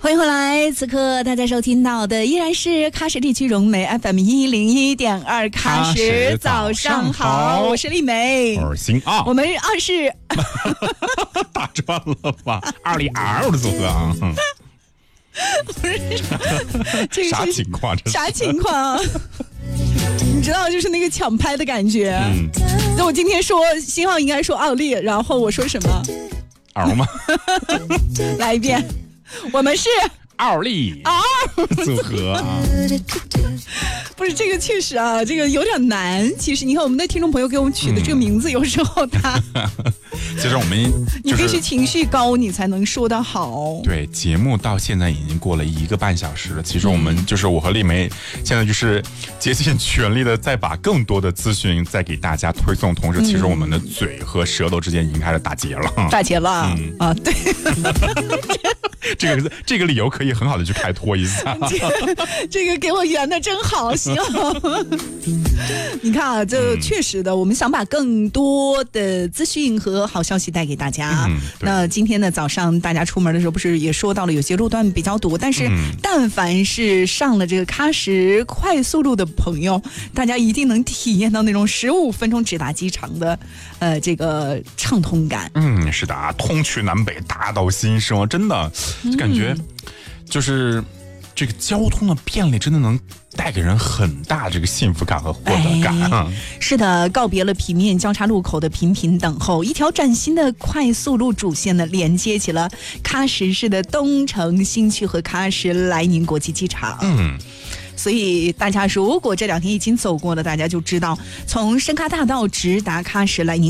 欢迎回来，此刻大家收听到的依然是喀什地区融媒 FM101.2 喀什早上好，我是丽梅， 我是星啊， 我们是打转了吧？2里2的组合啊， 不是这个啥情况？这啥情况啊？你知道，就是那个抢拍的感觉。那我今天说星号应该说奥利，然后我说什么？ 嗷吗？ 来一遍。我们是奥利组合啊， 不是这个确实啊，这个有点难。其实你看我们的听众朋友给我们取的这个名字，有时候其实我们你必须情绪高，你才能说得好。 对，节目到现在已经过了1个半小时了。其实我们就是我和丽梅，现在就是竭尽全力的在把更多的资讯再给大家推送，同时其实我们的嘴和舌头之间已经开始打结了。 打结了啊，对。 这个理由可以很好的去开脱一下。 这个给我圆的真好，行。你看啊，这确实的，我们想把更多的资讯和好消息带给大家。那今天呢早上大家出门的时候，不是也说到了有些路段比较堵，但是但凡是上了这个喀什快速路的朋友，大家一定能体验到那种15分钟直达机场的这个畅通感。 是的啊，通衢南北，大到新生，真的就感觉就是这个交通的便利真的能带给人很大这个幸福感和获得感。 是的，告别了平面交叉路口的频频等候，一条崭新的快速路主线呢，连接起了喀什市的东城新区和喀什莱宁国际机场。所以大家如果这2天已经走过了，大家就知道从申喀大道直达喀什莱宁